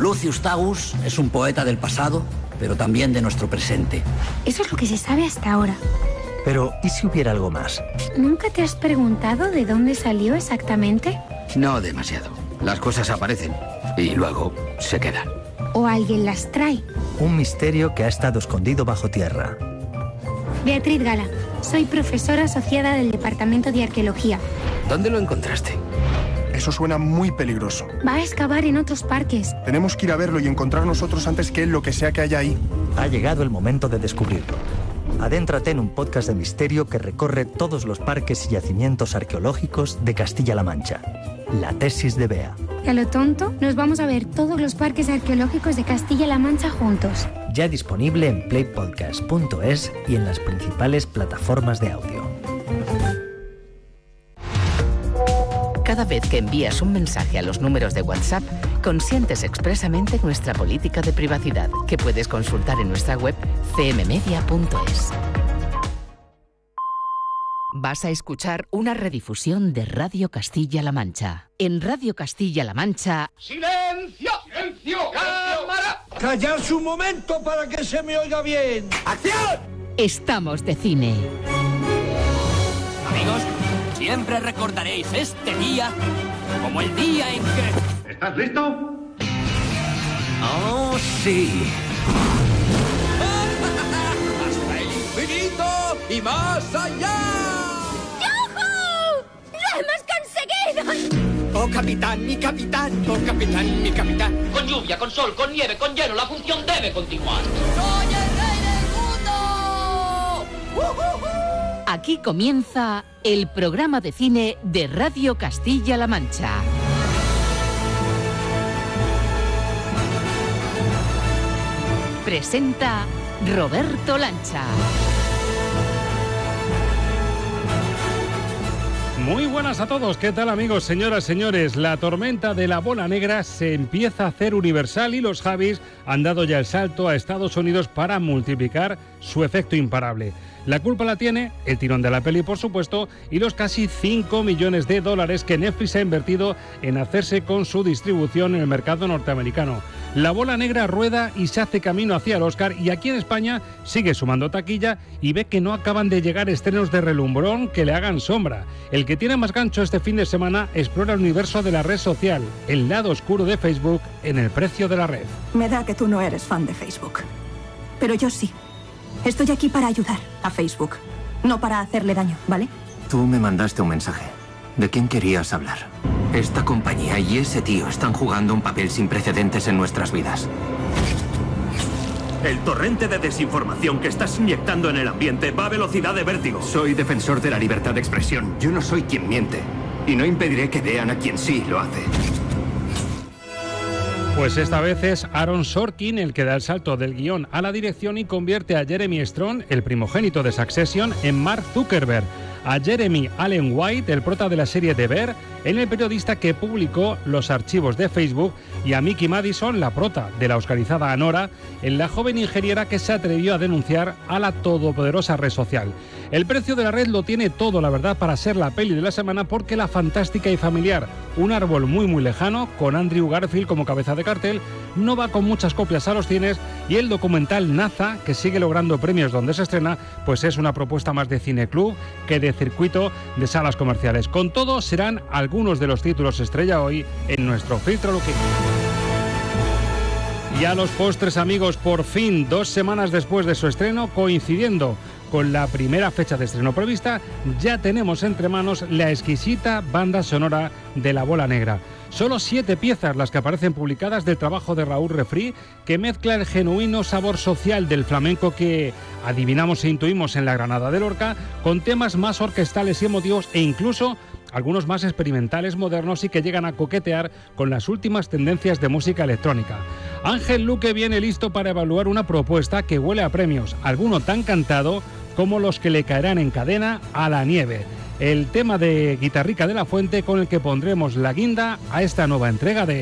Lucius Tagus es un poeta del pasado, pero también de nuestro presente. Eso es lo que se sabe hasta ahora. Pero, ¿y si hubiera algo más? ¿Nunca te has preguntado de dónde salió exactamente? No demasiado. Las cosas aparecen y luego se quedan. ¿O alguien las trae? Un misterio que ha estado escondido bajo tierra. Beatriz Gala, soy profesora asociada del Departamento de Arqueología. ¿Dónde lo encontraste? Eso suena muy peligroso. Va a excavar en otros parques. Tenemos que ir a verlo y encontrar nosotros antes que él lo que sea que haya ahí. Ha llegado el momento de descubrirlo. Adéntrate en un podcast de misterio que recorre todos los parques y yacimientos arqueológicos de Castilla-La Mancha. La tesis de Bea. Y a lo tonto, nos vamos a ver todos los parques arqueológicos de Castilla-La Mancha juntos. Ya disponible en playpodcast.es y en las principales plataformas de audio. Cada vez que envías un mensaje a los números de WhatsApp, consientes expresamente nuestra política de privacidad, que puedes consultar en nuestra web cmmedia.es. Vas a escuchar una redifusión de Radio Castilla-La Mancha. En Radio Castilla-La Mancha... ¡Silencio! ¡Silencio! ¡Cámara! ¡Callarse un momento para que se me oiga bien! ¡Acción! Estamos de cine. Amigos, siempre recordaréis este día como el día en que... ¿Estás listo? ¡Oh, sí! ¡Hasta el infinito y más allá! ¡Lo hemos conseguido! ¡Oh, capitán, mi capitán! ¡Oh, capitán, mi capitán! Con lluvia, con sol, con nieve, con hielo, la función debe continuar. ¡Soy el rey del mundo! Aquí comienza el programa de cine de Radio Castilla-La Mancha. Presenta Roberto Lancha. Muy buenas a todos, ¿qué tal amigos, señoras, señores? La tormenta de la bola negra se empieza a hacer universal y los Javis han dado ya el salto a Estados Unidos para multiplicar su efecto imparable. La culpa la tiene el tirón de la peli, por supuesto, y los casi 5 millones de dólares que Netflix ha invertido en hacerse con su distribución en el mercado norteamericano. La bola negra rueda y se hace camino hacia el Oscar, y aquí en España sigue sumando taquilla y ve que no acaban de llegar estrenos de relumbrón que le hagan sombra. El que tiene más gancho este fin de semana explora el universo de la red social, el lado oscuro de Facebook en el precio de la red. Me da que tú no eres fan de Facebook, pero yo sí. Estoy aquí para ayudar a Facebook, no para hacerle daño, ¿vale? Tú me mandaste un mensaje. ¿De quién querías hablar? Esta compañía y ese tío están jugando un papel sin precedentes en nuestras vidas. El torrente de desinformación que estás inyectando en el ambiente va a velocidad de vértigo. Soy defensor de la libertad de expresión. Yo no soy quien miente. Y no impediré que vean a quien sí lo hace. Pues esta vez es Aaron Sorkin el que da el salto del guión a la dirección y convierte a Jeremy Strong, el primogénito de Succession, en Mark Zuckerberg. A Jeremy Allen White, el prota de la serie The Bear, en el periodista que publicó los archivos de Facebook, y a Mickey Madison, la prota de la oscarizada Anora, en la joven ingeniera que se atrevió a denunciar a la todopoderosa red social. El precio de la red lo tiene todo, la verdad, para ser la peli de la semana, porque la fantástica y familiar Un árbol muy muy lejano, con Andrew Garfield como cabeza de cartel, no va con muchas copias a los cines, y el documental NASA, que sigue logrando premios donde se estrena, pues es una propuesta más de cineclub que de circuito de salas comerciales. Con todo, serán algunos de los títulos estrella hoy en nuestro Filtro Looking. Y a los postres, amigos, por fin, 2 semanas después de su estreno, coincidiendo con la primera fecha de estreno prevista, ya tenemos entre manos la exquisita banda sonora de La Bola Negra. Solo 7 piezas las que aparecen publicadas del trabajo de Raúl Refri, que mezcla el genuino sabor social del flamenco que adivinamos e intuimos en La Granada de Lorca, con temas más orquestales y emotivos, e incluso algunos más experimentales, modernos, y que llegan a coquetear con las últimas tendencias de música electrónica. Ángel Luque viene listo para evaluar una propuesta que huele a premios, alguno tan cantado como los que le caerán en cadena a la nieve. El tema de Guitarrica de la Fuente con el que pondremos la guinda a esta nueva entrega de